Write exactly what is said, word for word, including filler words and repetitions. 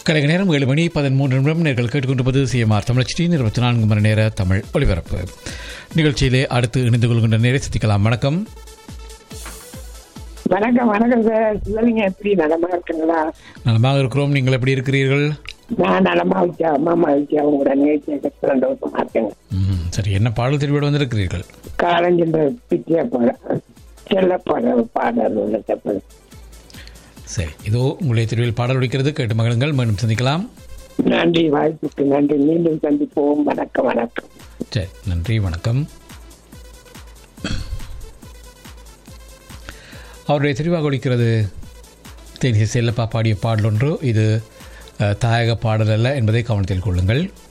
கலைஞ நேரம் ஏழு மணி பதிமூன்று நிமிடம் நேர்கள் கேட்டுக்கொண்டிருப்பது சிஎம்ஆர் தமிழச்சி இருபத்தி நான்கு மணி நேர தமிழ் ஒலிபரப்பு நிகழ்ச்சியிலே அடுத்து இணைந்து கொள்கின்ற நேரை சந்திக்கலாம். வணக்கம். வணக்கம். வணக்கம் சார். சிவலிங்க எப்படி நலமா இருக்குங்களா? நலமாக இருக்கிறோம். நீங்கள் எப்படி இருக்கிறீர்கள்? நான் நலமா வச்சா அம்மா வச்சா உங்களோட நிகழ்ச்சியை சந்தோஷமா இருக்கேங்க. ம் சரி, என்ன பாடல் திருவிட வந்திருக்கிறீர்கள்? காலஞ்சென்ற பிச்சை பாட செல்ல பாட பாடல் உள்ள தப்பது. சரி, இதோ உங்களுடைய திருவிழா பாடல் ஒலிக்கிறது, கேட்டு மகிழுங்கள். மீண்டும் சந்திக்கலாம். நன்றி, வாய்ப்புக்கு நன்றி. மீண்டும் சந்திப்போம். வணக்கம். வணக்கம். சரி, நன்றி, வணக்கம். அவருடைய தெரிவாக ஒலிக்கிறது தேனிய செல்லப்பா பாடிய பாடல் ஒன்று. இது தாயக பாடல் அல்ல என்பதை கவனத்தில் கொள்ளுங்கள்.